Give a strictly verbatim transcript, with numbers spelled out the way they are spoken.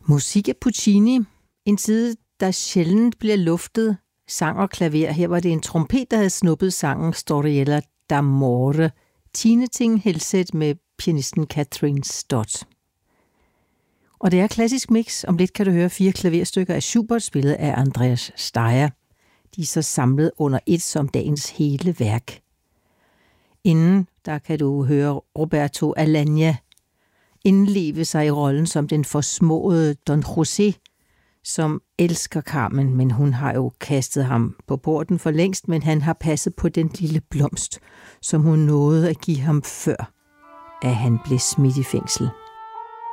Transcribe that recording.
Musik af Puccini, en side, der sjældent bliver luftet, sang og klaver. Her var det en trompet, der havde snuppet sangen Storiella d'amore, Tineting Helseth med pianisten Catherine Stott. Og det er klassisk mix. Om lidt kan du høre fire klaverstykker af Schubert, spillet af Andreas Steyr. De er så samlet under et som dagens hele værk. Inden der kan du høre Roberto Alagna indleve sig i rollen som den forsmåede Don José, som elsker Carmen, men hun har jo kastet ham på porten for længst, men han har passet på den lille blomst, som hun nåede at give ham før, at han blev smidt i fængsel.